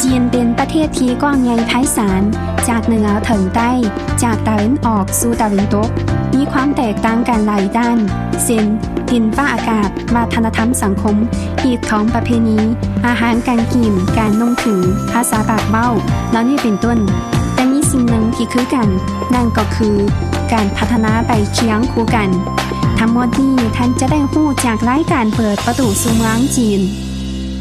จีนเป็นประเทศที่กว้างใหญ่ไพศาลจากเหนือถึงใต้จากตะวันออกสู่ตะวันตกมีความแตกต่างกันหลายด้านเช่นดินฟ้าอากาศวัฒนธรรมสังคมฮีตของประเพณีอาหารการกินการนุ่งถือภาษาปากเบ้าแล้วนี่เป็นต้นแต่มีสิ่งหนึ่งที่คือกันนั่นก็คือการพัฒนาไปเคียงคู่กันทั้งหมดนี้ท่านจะได้รู้จากรายการเปิดประตูสู่เมืองจีน